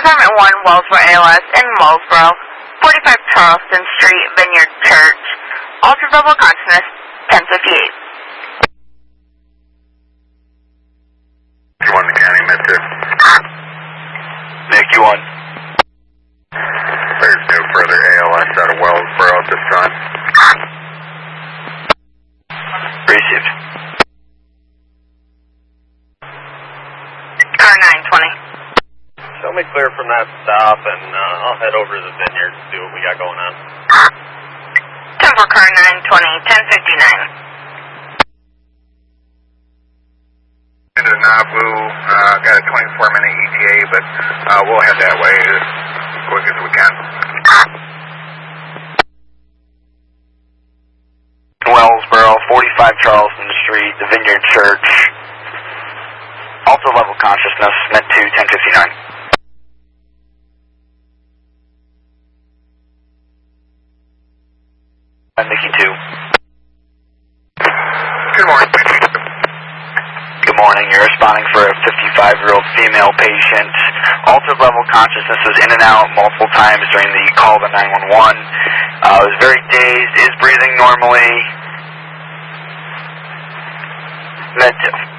Department 1, Wellsboro ALS in Wellsboro, 45 Charleston Street, Vineyard Church. Altered level of consciousness, 1058. You want the county med too? Nick, you on? There's no further ALS out of Wellsboro at this time. Received. Car 920. Show me clear from that stop, and I'll head over to the Vineyard to see what we got going on. 10 for car 920, 1059. Into Nauvoo, got a 24-minute ETA, but we'll head that way as quick as we can. Wellsboro, 45 Charleston Street, the Vineyard Church. Altered level consciousness, meant to 1059. Mickey 2. Good morning. Good morning. You're responding for a 55-year-old female patient. Altered level consciousness was in and out multiple times during the call to 911. Was very dazed, is breathing normally. Med 2.